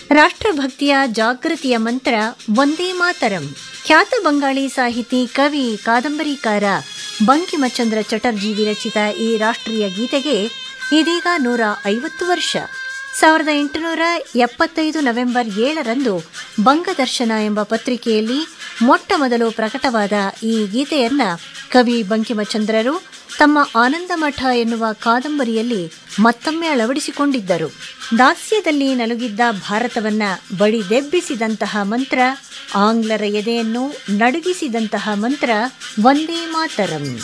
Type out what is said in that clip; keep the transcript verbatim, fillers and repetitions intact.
ರಾಷ್ಟ್ರಭಕ್ತಿಯ ಜಾಗೃತಿಯ ಮಂತ್ರ ವಂದೇ ಮಾತರಂ. ಖ್ಯಾತ ಬಂಗಾಳಿ ಸಾಹಿತಿ, ಕವಿ, ಕಾದಂಬರಿಕಾರ ಬಂಕಿಮಚಂದ್ರ ಚಟರ್ಜಿ ವಿರಚಿತ ಈ ರಾಷ್ಟ್ರೀಯ ಗೀತೆಗೆ ಇದೀಗ ನೂರ ಐವತ್ತು ವರ್ಷ. ಸಾವಿರದ ಎಂಟುನೂರ ಎಪ್ಪತ್ತೈದು ನವೆಂಬರ್ ಏಳರಂದು ಬಂಗದರ್ಶನ ಎಂಬ ಪತ್ರಿಕೆಯಲ್ಲಿ ಮೊಟ್ಟ ಮೊದಲು ಪ್ರಕಟವಾದ ಈ ಗೀತೆಯನ್ನ ಕವಿ ಬಂಕಿಮಚಂದ್ರರು ತಮ್ಮ ಆನಂದಮಠ ಎನ್ನುವ ಕಾದಂಬರಿಯಲ್ಲಿ ಮತ್ತೊಮ್ಮೆ ಅಳವಡಿಸಿಕೊಂಡಿದ್ದರು. ದಾಸ್ಯದಲ್ಲಿ ನಲುಗಿದ್ದ ಭಾರತವನ್ನ ಬಡಿದೆಬ್ಬಿಸಿದಂತಹ ಮಂತ್ರ, ಆಂಗ್ಲರ ಎದೆಯನ್ನು ನಡುಗಿಸಿದಂತಹ ಮಂತ್ರ ವಂದೇ ಮಾತರಂ.